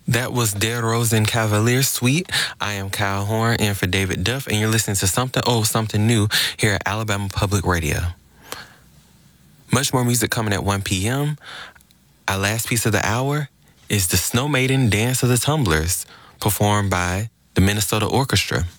That was Dead Rose and Cavalier Suite. I am Kyle Horn in for David Duff, and you're listening to Something Old, Something New here at Alabama Public Radio. Much more music coming at 1 p.m. Our last piece of the hour is the Snow Maiden Dance of the Tumblers, performed by the Minnesota Orchestra.